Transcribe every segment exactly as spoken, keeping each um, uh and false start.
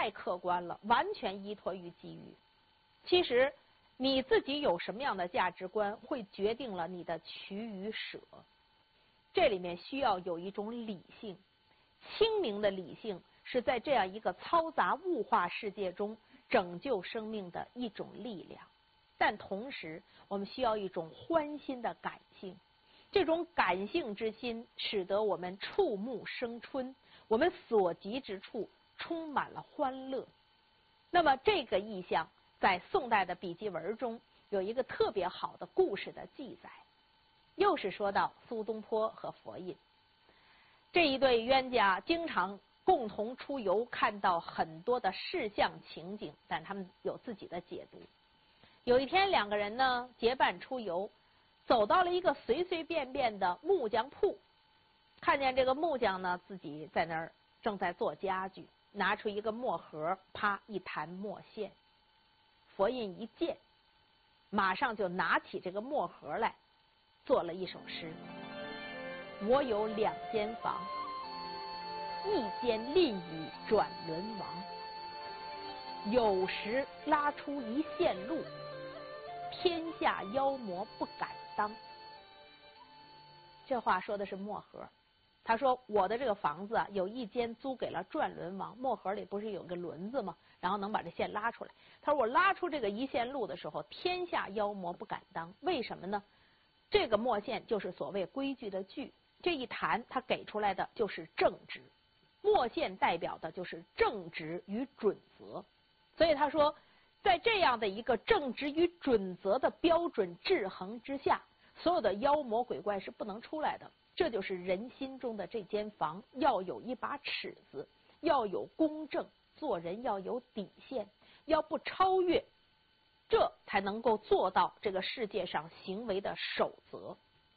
太客观了，完全依托于机遇。其实你自己有什么样的价值观，会决定了你的取与舍。这里面需要有一种理性，清明的理性是在这样一个嘈杂物化世界中拯救生命的一种力量。但同时我们需要一种欢欣的感性，这种感性之心使得我们触目生春，我们所及之处充满了欢乐。那么这个意象在宋代的笔记文中有一个特别好的故事的记载，又是说到苏东坡和佛印这一对冤家，经常共同出游，看到很多的事项情景，但他们有自己的解读。有一天两个人呢结伴出游，走到了一个随随便便的木匠铺，看见这个木匠呢自己在那儿正在做家具，拿出一个墨盒，啪一弹墨线。佛印一见，马上就拿起这个墨盒来，做了一首诗：我有两间房，一间吝于转轮王，有时拉出一线路，天下妖魔不敢当。这话说的是墨盒。他说我的这个房子啊，有一间租给了转轮王，墨盒里不是有个轮子吗？然后能把这线拉出来。他说我拉出这个一线路的时候，天下妖魔不敢当。为什么呢？这个墨线就是所谓规矩的矩，这一弹它给出来的就是正直，墨线代表的就是正直与准则。所以他说在这样的一个正直与准则的标准制衡之下，所有的妖魔鬼怪是不能出来的。这就是人心中的这间房，要有一把尺子，要有公正，做人要有底线，要不超越，这才能够做到这个世界上行为的守则。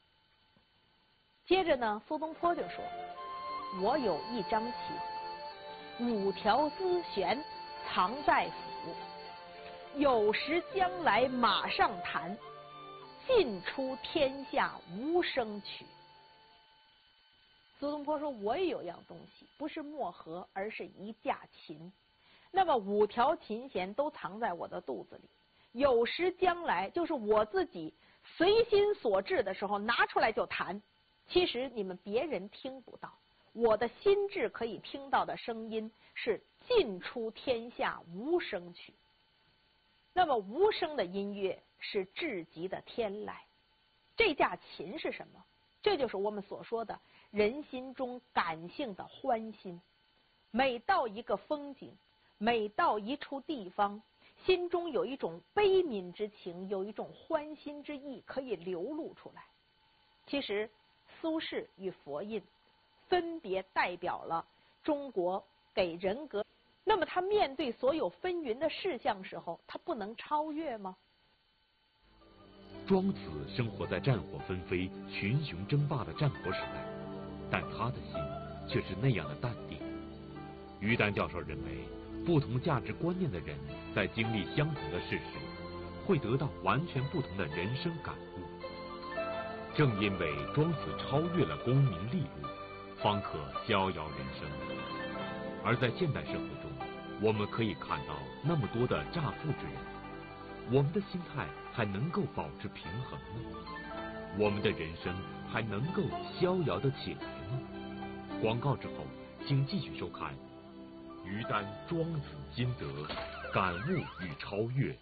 接着呢，苏东坡就说我有一张琴，五条丝弦藏在府，有时将来马上弹，尽出天下无声曲。苏东坡说我也有样东西，不是墨盒，而是一架琴。那么五条琴弦都藏在我的肚子里，有时将来就是我自己随心所至的时候拿出来就弹。其实你们别人听不到，我的心智可以听到的声音是尽出天下无声曲。那么无声的音乐是至极的天籁。这架琴是什么？这就是我们所说的人心中感性的欢心。每到一个风景，每到一处地方，心中有一种悲悯之情，有一种欢欣之意可以流露出来。其实苏轼与佛印分别代表了中国给人格，那么他面对所有纷纭的事项时候，他不能超越吗？ 庄子生活在战火纷飞、群雄争霸的战国时代，但他的心却是那样的淡定。于丹教授认为，不同价值观念的人在经历相同的事时，会得到完全不同的人生感悟。正因为庄子超越了功名利禄，方可逍遥人生。而在现代社会中，我们可以看到那么多的乍富之人，我们的心态还能够保持平衡吗？我们的人生还能够逍遥得起来吗？广告之后，请继续收看于丹庄子心得感悟与超越。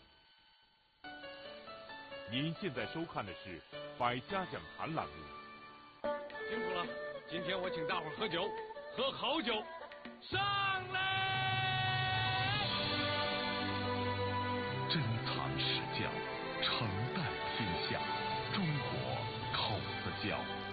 您现在收看的是百家讲坛栏目。 辛苦了，今天我请大伙儿喝酒，喝好酒，上来！ 珍藏史教，承代天下，中国口子窖。